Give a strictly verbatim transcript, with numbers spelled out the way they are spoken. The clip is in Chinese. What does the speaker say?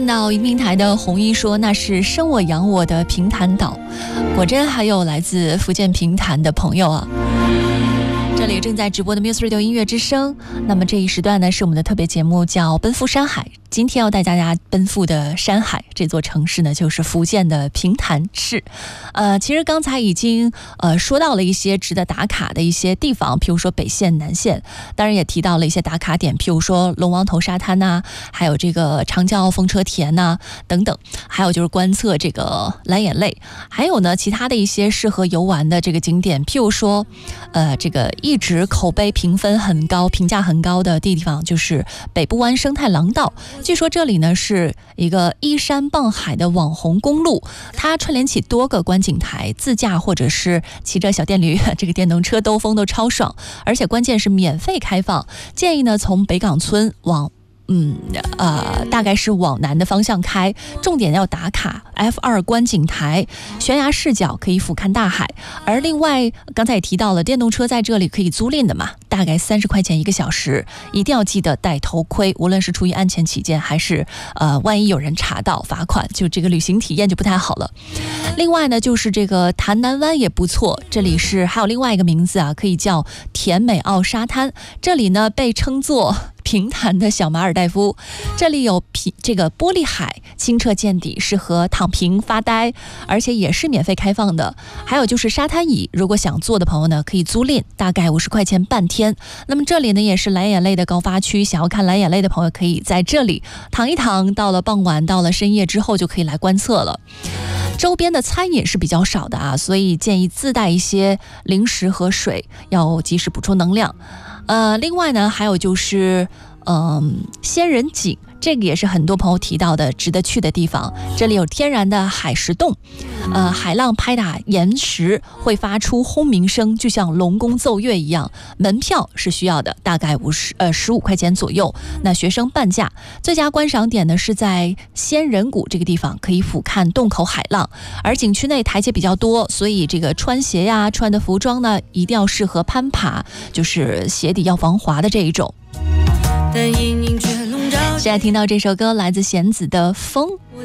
看到移民台的红衣说那是生我养我的平潭岛，果真还有来自福建平潭的朋友啊。这里正在直播的 Muse Radio 音乐之声，那么这一时段呢是我们的特别节目，叫奔赴山海。今天要带大家奔赴的山海这座城市呢，就是福建的平潭市。呃，其实刚才已经呃说到了一些值得打卡的一些地方，譬如说北线、南线，当然也提到了一些打卡点，譬如说龙王头沙滩呐、啊，还有这个长礁风车田呐、啊、等等，还有就是观测这个蓝眼泪，还有呢其他的一些适合游玩的这个景点，譬如说呃这个一直口碑评分很高、评价很高的地方就是北部湾生态廊道。据说这里呢是一个依山傍海的网红公路，它串联起多个观景台，自驾或者是骑着小电驴这个电动车兜风都超爽，而且关键是免费开放。建议呢从北港村往嗯呃，大概是往南的方向开，重点要打卡 F 二 观景台，悬崖视角可以俯瞰大海。而另外刚才也提到了电动车在这里可以租赁的嘛，大概三十块钱一个小时，一定要记得戴头盔，无论是出于安全起见，还是呃万一有人查到罚款，就这个旅行体验就不太好了。另外呢就是这个潭南湾也不错，这里是还有另外一个名字啊，可以叫甜美澳沙滩，这里呢被称作平潭的小马尔代夫，这里有这个玻璃海，清澈见底，适合躺平发呆，而且也是免费开放的。还有就是沙滩椅，如果想坐的朋友呢可以租赁，大概五十块钱半天。那么这里呢也是蓝眼泪的高发区，想要看蓝眼泪的朋友可以在这里躺一躺，到了傍晚到了深夜之后就可以来观测了。周边的餐饮是比较少的啊，所以建议自带一些零食和水，要及时补充能量。呃，另外呢，还有就是，嗯、呃，仙人井，这个也是很多朋友提到的值得去的地方。这里有天然的海石洞，呃，海浪拍打岩石会发出轰鸣声，就像龙宫奏乐一样。门票是需要的，大概五十呃十五块钱左右。那学生半价。最佳观赏点呢是在仙人谷这个地方，可以俯瞰洞口海浪。而景区内台阶比较多，所以这个穿鞋呀、穿的服装呢，一定要适合攀爬，就是鞋底要防滑的这一种。现在听到这首歌来自弦子的风。